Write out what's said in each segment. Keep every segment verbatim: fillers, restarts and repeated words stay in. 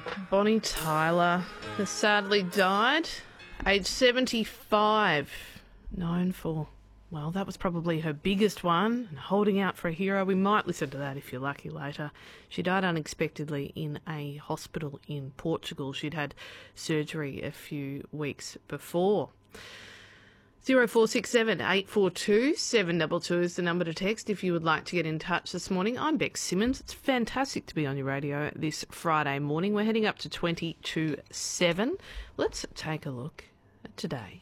Bonnie Tyler has sadly died, aged seventy-five, known for, well, that was probably her biggest one, and Holding Out for a Hero. We might listen to that if you're lucky later. She died unexpectedly in a hospital in Portugal. She'd had surgery a few weeks before. zero four six seven, eight four two, seven two two is the number to text if you would like to get in touch this morning. I'm Bex Simmons. It's fantastic to be on your radio this Friday morning. We're heading up to twenty to seven. Let's take a look at today.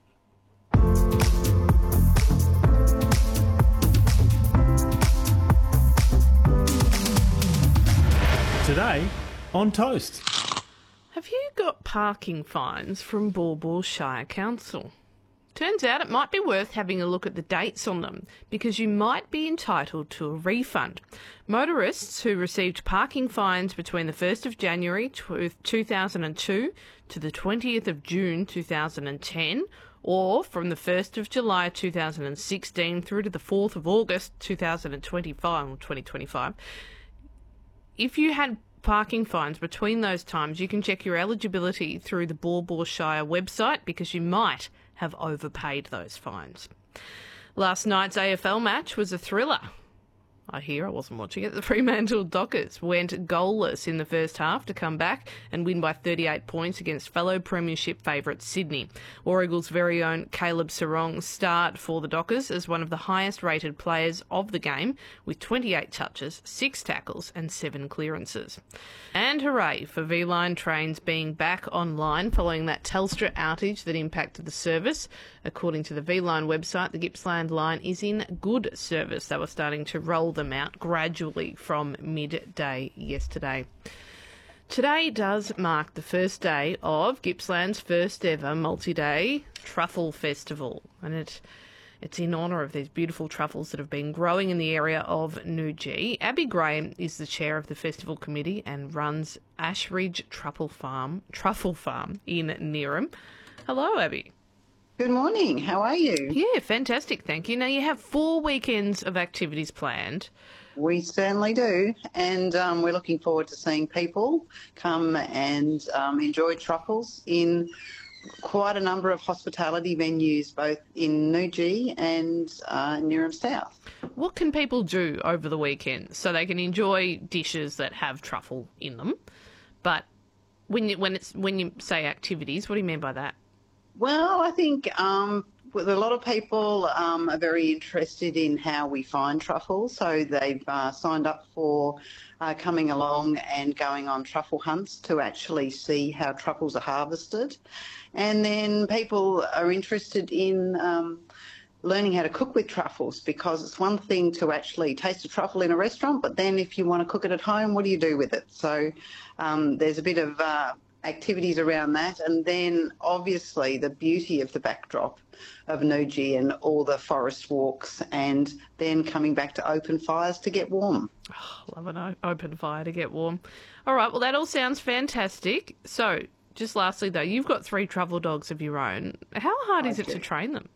Today on Toast. Have you got parking fines from Baw Baw Shire Council? Turns out it might be worth having a look at the dates on them because you might be entitled to a refund. Motorists who received parking fines between the first of January two thousand two to the twentieth of June two thousand ten, or from the first of July two thousand sixteen through to the fourth of August two thousand twenty-five, or twenty twenty-five, if you had parking fines between those times, you can check your eligibility through the Baw Baw Shire website because you might have overpaid those fines. Last night's A F L match was a thriller. I hear, I wasn't watching it. The Fremantle Dockers went goalless in the first half to come back and win by thirty-eight points against fellow premiership favourite Sydney. War Eagles' very own Caleb Serong start for the Dockers as one of the highest rated players of the game with twenty-eight touches, six tackles and seven clearances. And hooray for V-Line trains being back online following that Telstra outage that impacted the service. According to the V-Line website, the Gippsland line is in good service. They were starting to roll them out gradually from midday yesterday. Today does mark the first day of Gippsland's first ever multi-day truffle festival, and it it's in honour of these beautiful truffles that have been growing in the area of Noojee. Abby Graham is the chair of the festival committee and runs Ashridge Truffle Farm, Truffle Farm in Neerim. Hello, Abby. Good morning. How are you? Yeah, fantastic. Thank you. Now, you have four weekends of activities planned. We certainly do. And um, we're looking forward to seeing people come and um, enjoy truffles in quite a number of hospitality venues, both in Noojee and uh, Neerim South. What can people do over the weekend so they can enjoy dishes that have truffle in them? But when you, when it's when you say activities, what do you mean by that? Well, I think um, with a lot of people um, are very interested in how we find truffles, so they've uh, signed up for uh, coming along and going on truffle hunts to actually see how truffles are harvested. And then people are interested in um, learning how to cook with truffles, because it's one thing to actually taste a truffle in a restaurant, but then if you want to cook it at home, what do you do with it? So um, there's a bit of uh, activities around that, and then obviously the beauty of the backdrop of Noojee and all the forest walks, and then coming back to open fires to get warm. Oh, love an o- open fire to get warm. All right, well, that all sounds fantastic. So just lastly though, you've got three truffle dogs of your own. How hard I is it do. to train them?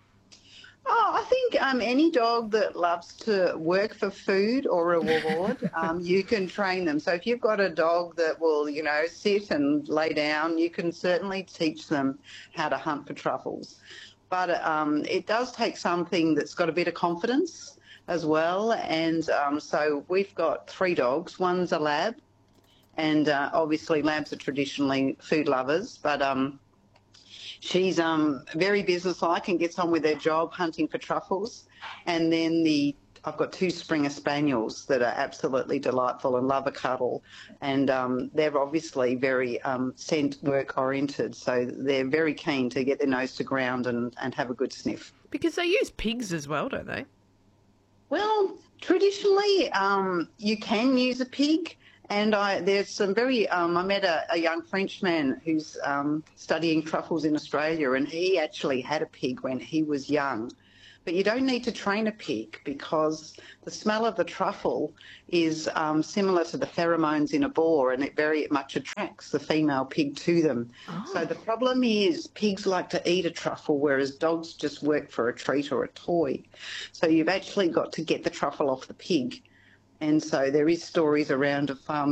Oh, I think um, any dog that loves to work for food or reward, um, you can train them. So if you've got a dog that will, you know, sit and lay down, you can certainly teach them how to hunt for truffles. But um, it does take something that's got a bit of confidence as well. And um, so we've got three dogs. One's a lab, and uh, obviously labs are traditionally food lovers, but um, she's um, very businesslike and gets on with her job hunting for truffles. And then the I've got two Springer Spaniels that are absolutely delightful and love a cuddle. And um, they're obviously very um, scent work oriented. So they're very keen to get their nose to ground and, and have a good sniff. Because they use pigs as well, don't they? Well, traditionally um, you can use a pig. And I, there's some very, um, I met a, a young Frenchman who's um, studying truffles in Australia, and he actually had a pig when he was young. But you don't need to train a pig because the smell of the truffle is um, similar to the pheromones in a boar, and it very much attracts the female pig to them. Oh. So the problem is pigs like to eat a truffle, whereas dogs just work for a treat or a toy. So you've actually got to get the truffle off the pig. And so there is stories around of farmers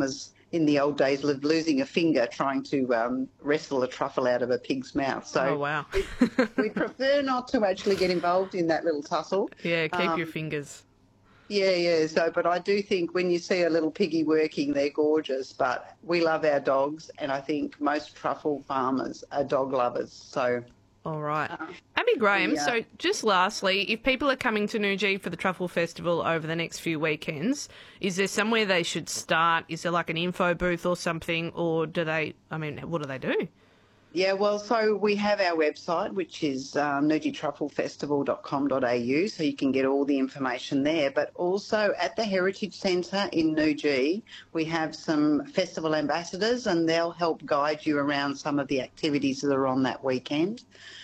in the old days of losing a finger trying to um, wrestle a truffle out of a pig's mouth. So Oh, wow. we, we prefer not to actually get involved in that little tussle. Yeah, keep Um, your fingers. Yeah, yeah. So, but I do think when you see a little piggy working, they're gorgeous. But we love our dogs, and I think most truffle farmers are dog lovers. So, All right. uh, Abby Graham, yeah. so just lastly, if people are coming to Newgee for the Truffle Festival over the next few weekends, is there somewhere they should start? Is there like an info booth or something? Or do they, I mean, what do they do? yeah, well, so we have our website, which is um, newgee truffle festival dot com dot a u, so you can get all the information there. But also at the Heritage Centre in Newgee, we have some festival ambassadors, and they'll help guide you around some of the activities that are on that weekend.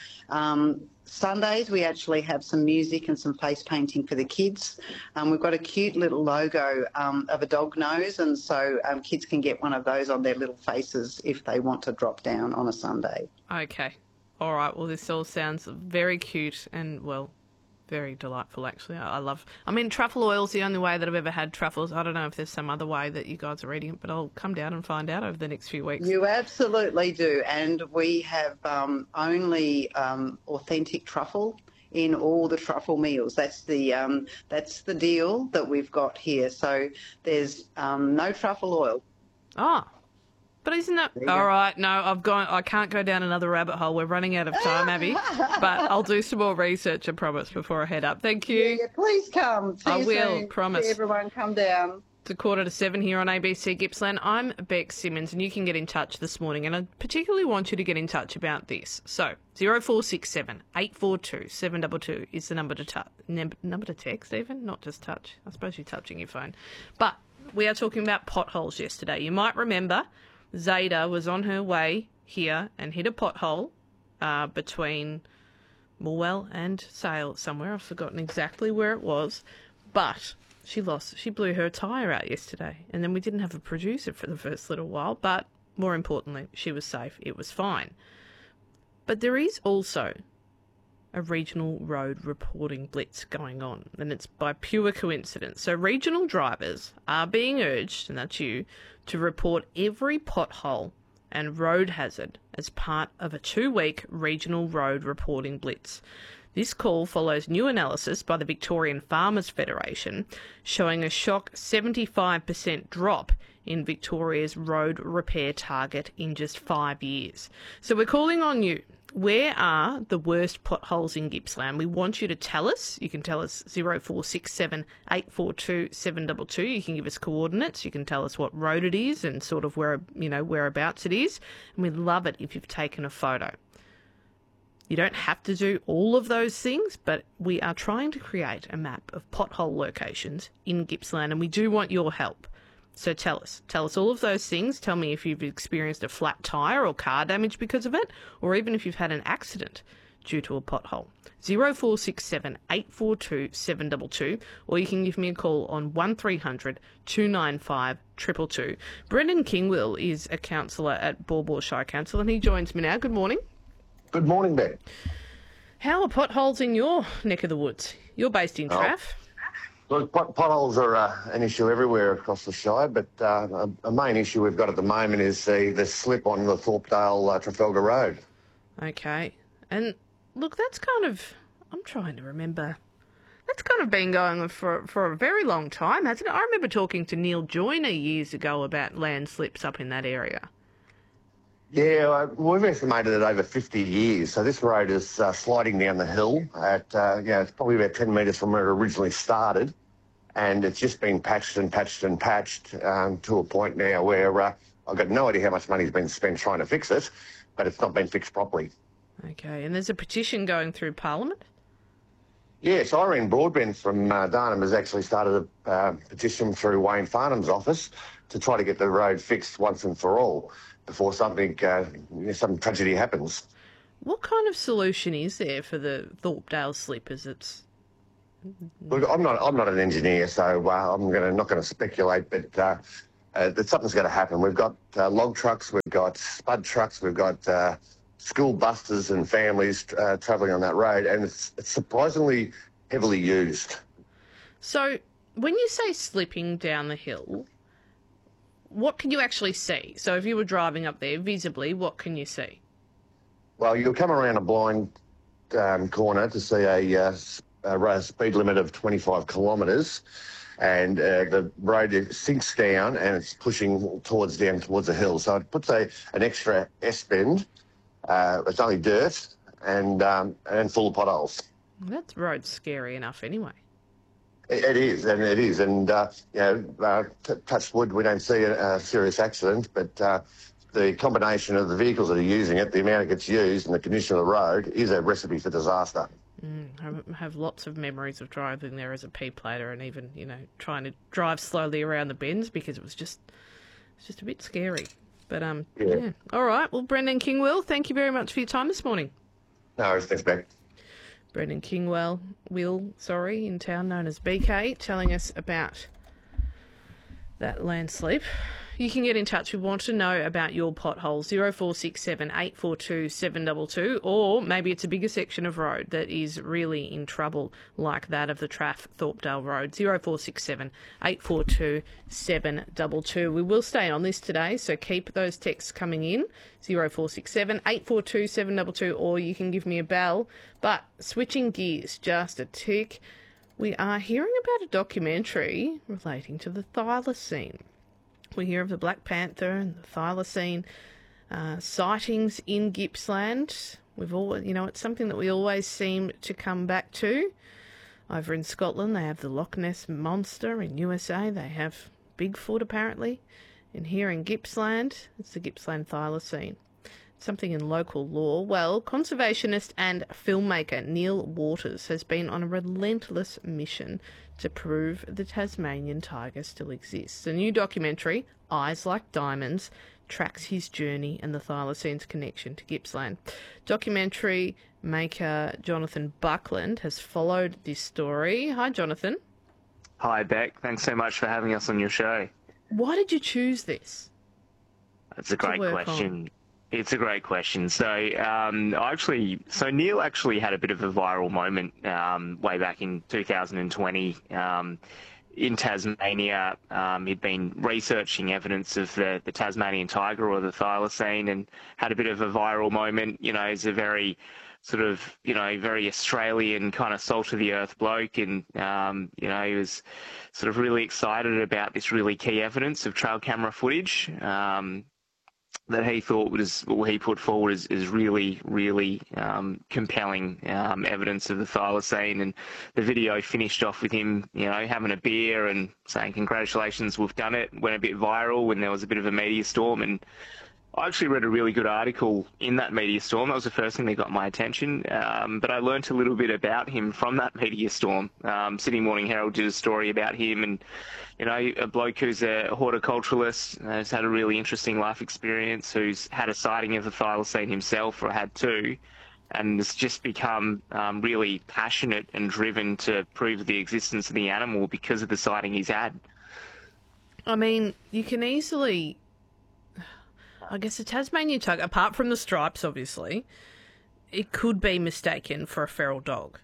Um, Sundays, we actually have some music and some face painting for the kids. Um, we've got a cute little logo um, of a dog nose, and so um, kids can get one of those on their little faces if they want to drop down on a Sunday. Okay. All right. Well, this all sounds very cute and, well, very delightful, actually. I, I love... I mean, truffle oil's the only way that I've ever had truffles. I don't know if there's some other way that you guys are eating it, but I'll come down and find out over the next few weeks. You absolutely do. And we have um, only um, authentic truffle in all the truffle meals. That's the um, that's the deal that we've got here. So there's um, no truffle oil. Oh. But isn't that... you All go. right, no, I've gone... I can't go down another rabbit hole. We're running out of time, Abby. But I'll do some more research, I promise, before I head up. Thank you. Yeah, yeah, please come. See I you will, soon. promise. See everyone come down. It's a quarter to seven here on A B C Gippsland. I'm Beck Simmons, and you can get in touch this morning, and I particularly want you to get in touch about this. So, zero four six seven, eight four two, seven two two is the number to tu- num- number to text even, not just touch. I suppose you're touching your phone. But we are talking about potholes yesterday. You might remember Zayda was on her way here and hit a pothole uh, between Morwell and Sale somewhere. I've forgotten exactly where it was, but she lost. She blew her tyre out yesterday, and then we didn't have a producer for the first little while, but more importantly, she was safe. It was fine. But there is also a regional road reporting blitz going on, and it's by pure coincidence. So regional drivers are being urged, and that's you, to report every pothole and road hazard as part of a two-week regional road reporting blitz. This call follows new analysis by the Victorian Farmers Federation showing a shock seventy-five percent drop in Victoria's road repair target in just five years. So we're calling on you. Where are the worst potholes in Gippsland? We want you to tell us. You can tell us zero four six seven, eight four two, seven two two. You can give us coordinates. You can tell us what road it is and sort of where, you know, whereabouts it is. And we'd love it if you've taken a photo. You don't have to do all of those things, but we are trying to create a map of pothole locations in Gippsland, and we do want your help. So tell us. Tell us all of those things. Tell me if you've experienced a flat tyre or car damage because of it, or even if you've had an accident due to a pothole. zero four six seven, eight four two, seven two two, or you can give me a call on one three hundred, two nine five, two two two. Brendan Kingwill is a councillor at Baw Baw Shire Council, and he joins me now. Good morning. Good morning, Ben. How are potholes in your neck of the woods? You're based in Oh. Traff. Look, pot- potholes are uh, an issue everywhere across the Shire, but uh, a, a main issue we've got at the moment is the, the slip on the Thorpedale uh, Trafalgar Road. Okay. And look, that's kind of, I'm trying to remember, that's kind of been going on for, for a very long time, hasn't it? I remember talking to Neil Joyner years ago about landslips up in that area. Yeah, uh, we've estimated it over fifty years. So this road is uh, sliding down the hill at, uh, yeah, it's probably about ten metres from where it originally started. And it's just been patched and patched and patched um, to a point now where uh, I've got no idea how much money's been spent trying to fix it, but it's not been fixed properly. Okay, and there's a petition going through Parliament? Yes, Irene Broadbent from uh, Darnham has actually started a uh, petition through Wayne Farnham's office to try to get the road fixed once and for all before something, uh, some tragedy happens. What kind of solution is there for the Thorpedale slip as it's... Look, I'm not, I'm not an engineer, so uh, I'm gonna, not going to speculate, but uh, uh, that something's going to happen. We've got uh, log trucks, we've got spud trucks, we've got uh, school buses and families uh, travelling on that road, and it's, it's surprisingly heavily used. So when you say slipping down the hill, what can you actually see? So if you were driving up there visibly, what can you see? Well, you'll come around a blind um, corner to see a, uh, a speed limit of twenty-five kilometres, and uh, the road sinks down and it's pushing towards down towards a hill. So it puts a, an extra S-bend. Uh, it's only dirt and um, and full of potholes. That road's scary enough anyway. It, it is, and it is. And, uh, you know, uh, t- touch wood, we don't see a, a serious accident, but uh, the combination of the vehicles that are using it, the amount it gets used and the condition of the road is a recipe for disaster. Mm, I have lots of memories of driving there as a P-plater and even, you know, trying to drive slowly around the bends because it was just, it's just a bit scary. But, um, yeah. yeah. All right. Well, Brendan Kingwell, thank you very much for your time this morning. No worries. Thanks, Beck. Brendan Kingwell, Will, sorry, in town known as B K, telling us about that landslip. You can get in touch if you want to know about your potholes, zero four six seven, eight four two, seven two two, or maybe it's a bigger section of road that is really in trouble, like that of the Traff Thorpedale Road, zero four six seven, eight four two, seven two two. We will stay on this today, so keep those texts coming in, zero four six seven, eight four two, seven two two, or you can give me a bell. But switching gears just a tick, we are hearing about a documentary relating to the thylacine. We hear of the Black Panther and the thylacine uh, sightings in Gippsland. We've all, you know, it's something that we always seem to come back to. Over in Scotland, they have the Loch Ness Monster. In U S A, they have Bigfoot, apparently. And here in Gippsland, it's the Gippsland thylacine. Something in local law. Well, conservationist and filmmaker Neil Waters has been on a relentless mission to prove the Tasmanian tiger still exists. The new documentary, Eyes Like Diamonds, tracks his journey and the thylacine's connection to Gippsland. Documentary maker Jonathan Buckland has followed this story. Hi, Jonathan. Hi, Beck. Thanks so much for having us on your show. Why did you choose this? That's a great question. On? It's a great question. So, um, I actually, so Neil actually had a bit of a viral moment um, way back in two thousand twenty. Um, in Tasmania, um, he'd been researching evidence of the, the Tasmanian tiger or the thylacine and had a bit of a viral moment. You know, he's a very sort of, you know, very Australian kind of salt of the earth bloke. And, um, you know, he was sort of really excited about this really key evidence of trail camera footage. Um, that he thought was, or he put forward as, as really, really um, compelling um, evidence of the thylacine. And the video finished off with him, you know, having a beer and saying, congratulations, we've done it. Went a bit viral when there was a bit of a media storm. And I actually read a really good article in that media storm. That was the first thing that got my attention. Um, but I learnt a little bit about him from that media storm. Um, Sydney Morning Herald did a story about him, and, you know, a bloke who's a horticulturalist, uh, has had a really interesting life experience, who's had a sighting of the thylacine himself, or had two, and has just become um, really passionate and driven to prove the existence of the animal because of the sighting he's had. I mean, you can easily... I guess a Tasmanian tiger, apart from the stripes, obviously, it could be mistaken for a feral dog.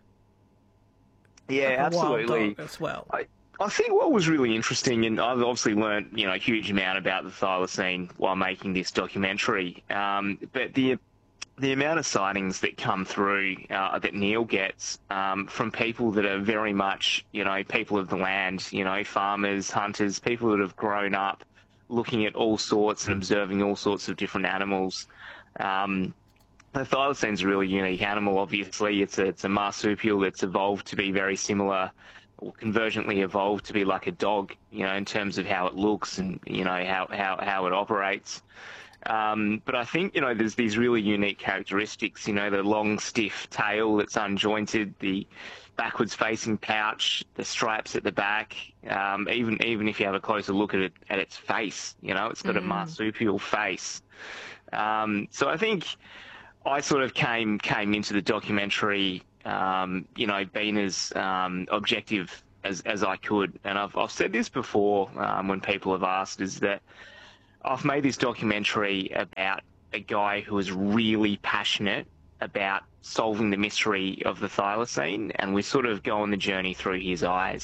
Yeah, like a absolutely. Wild dog as well. I, I think what was really interesting, and I've obviously learnt, you know, a huge amount about the thylacine while making this documentary, um, but the the amount of sightings that come through uh, that Neil gets um, from people that are very much, you know, people of the land, you know, farmers, hunters, people that have grown up looking at all sorts and observing all sorts of different animals. Um, the thylacine's a really unique animal, obviously. It's a, it's a marsupial that's evolved to be very similar, or convergently evolved to be like a dog, you know, in terms of how it looks and, you know, how, how, how it operates. Um, but I think, you know, there's these really unique characteristics, you know, the long, stiff tail that's unjointed, the backwards facing pouch, the stripes at the back, um, even even if you have a closer look at it at its face, you know, it's got mm. a marsupial face. Um, so I think I sort of came came into the documentary, um, you know, being as um, objective as, as I could. And I've I've said this before um, when people have asked, is that I've made this documentary about a guy who is really passionate about solving the mystery of the thylacine, and we sort of go on the journey through his eyes.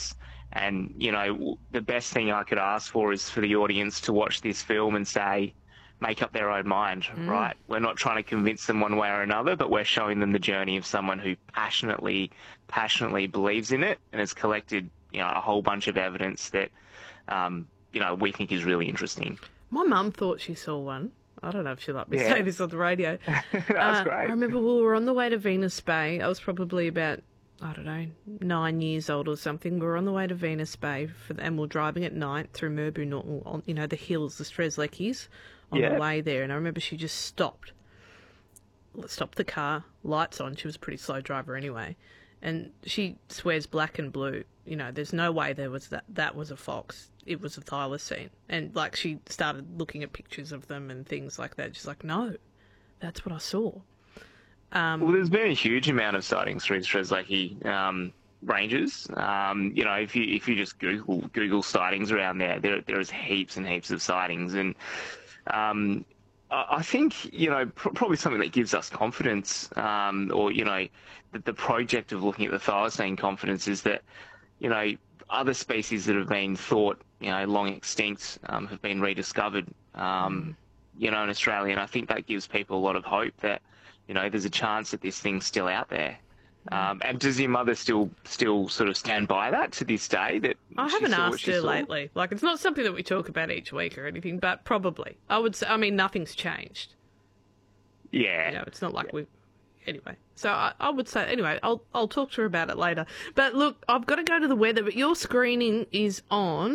And, you know, the best thing I could ask for is for the audience to watch this film and say, make up their own mind, mm. right? We're not trying to convince them one way or another, but we're showing them the journey of someone who passionately, passionately believes in it and has collected, you know, a whole bunch of evidence that, um, you know, we think is really interesting. My mum thought she saw one. I don't know if she'll let me yeah. say this on the radio. That's uh, great. I remember we were on the way to Venus Bay. I was probably about, I don't know, nine years old or something. We were on the way to Venus Bay, for the, and we were driving at night through Merbu Norton, on, you know, the hills, the Strzelecki's, on yeah. the way there. And I remember she just stopped, stopped the car, lights on. She was a pretty slow driver anyway. And she swears black and blue. You know, there's no way there was that. That was a fox. It was a thylacine. And, like, she started looking at pictures of them and things like that. She's like, no, that's what I saw. Um, well, there's been a huge amount of sightings through the Strzelecki um, ranges. Um, you know, if you if you just Google Google sightings around there, there there is heaps and heaps of sightings. And um, I, I think, you know, pr- probably something that gives us confidence, um, or, you know, the, the project of looking at the thylacine confidence is that, you know, other species that have been thought, you know, long extinct um, have been rediscovered, um, mm. you know, in Australia. And I think that gives people a lot of hope that, you know, there's a chance that this thing's still out there. Um, and does your mother still still sort of stand by that to this day? That I haven't asked her saw? lately. Like, it's not something that we talk about each week or anything, but probably. I would say, I mean, nothing's changed. Yeah. You know, it's not like yeah. we've... Anyway, so I, I would say, anyway, I'll I'll talk to her about it later. But look, I've got to go to the weather, but your screening is on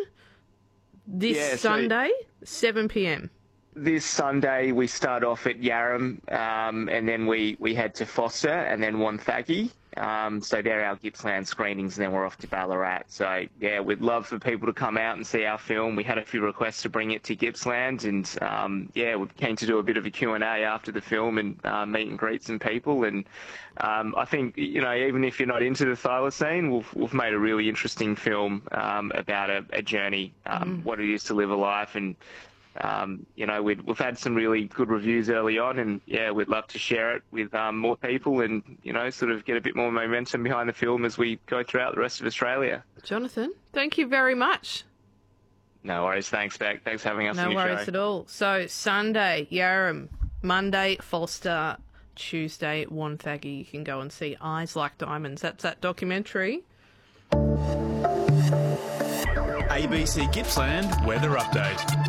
this yeah, Sunday, so seven p.m. This Sunday we start off at Yarram, um, and then we, we head to Foster and then Wonthaggi. Um, so they're our Gippsland screenings, and then we're off to Ballarat. So, yeah, we'd love for people to come out and see our film. We had a few requests to bring it to Gippsland, and, um, yeah, we're keen to do a bit of a Q and A after the film and uh, meet and greet some people. And um, I think, you know, even if you're not into the thylacine, we've, we've made a really interesting film um, about a, a journey, um, mm. what it is to live a life. And Um, you know, we'd, we've had some really good reviews early on, and, yeah, we'd love to share it with um, more people and, you know, sort of get a bit more momentum behind the film as we go throughout the rest of Australia. Jonathan, thank you very much. No worries. Thanks, Beck. Thanks for having us on No your show. worries at all. So, Sunday, Yarram. Monday, Falster. Tuesday, Wonthaggi. You can go and see Eyes Like Diamonds. That's that documentary. A B C Gippsland Weather Update.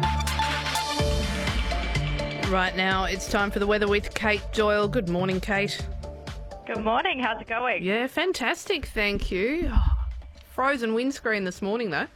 Right now, it's time for the weather with Kate Doyle. Good morning, Kate. Good morning. How's it going? Yeah, fantastic. Thank you. Frozen windscreen this morning, though.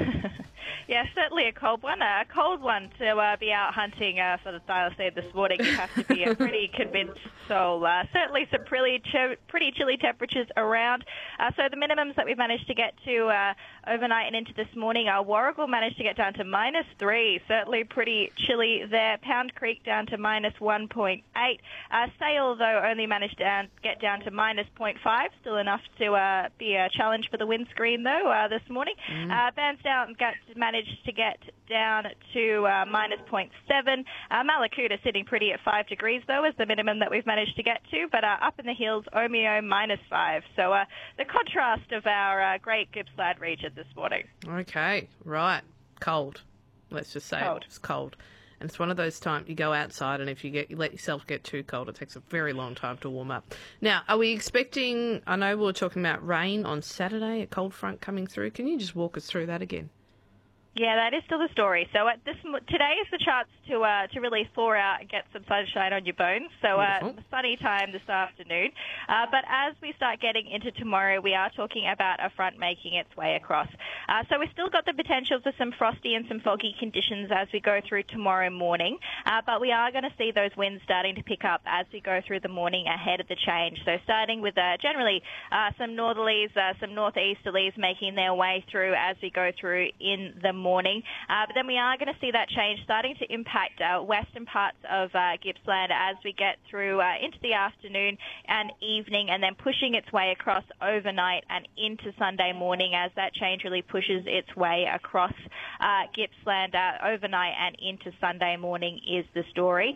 Yeah, certainly a cold one. A cold one to uh, be out hunting uh, for the thylacine this morning. You have to be a pretty convinced soul. Uh, certainly some pretty, ch- pretty chilly temperatures around. Uh, so the minimums that we've managed to get to uh, overnight and into this morning, uh, Warragul managed to get down to minus three. Certainly pretty chilly there. Pound Creek down to minus one point eight. Uh, Sale, though, only managed to down, get down to minus zero point five. Still enough to uh, be a challenge for the windscreen, though, uh, this morning. Mm. Uh, Bairnsdale got managed to get down to uh, minus zero point seven. Uh, Mallacoota sitting pretty at five degrees, though, is the minimum that we've managed to get to. But uh, up in the hills, Omeo minus five. So uh, the contrast of our uh, great Gippsland region this morning. Okay, right. Cold. Let's just say cold. It's cold. And it's one of those times you go outside, and if you get you let yourself get too cold, it takes a very long time to warm up. Now, are we expecting, I know we were talking about rain on Saturday, a cold front coming through. Can you just walk us through that again? Yeah, that is still the story. So at this today is the chance to uh, to really thaw out and get some sunshine on your bones. So uh, sunny time this afternoon. Uh, but as we start getting into tomorrow, we are talking about a front making its way across. Uh, so we've still got the potential for some frosty and some foggy conditions as we go through tomorrow morning. Uh, but we are going to see those winds starting to pick up as we go through the morning ahead of the change. So starting with uh, generally uh, some northerlies, uh, some northeasterlies making their way through as we go through in the morning. Uh, but then we are going to see that change starting to impact uh, western parts of uh, Gippsland as we get through uh, into the afternoon and evening, and then pushing its way across overnight and into Sunday morning as that change really pushes its way across uh, Gippsland uh, overnight and into Sunday morning is the story.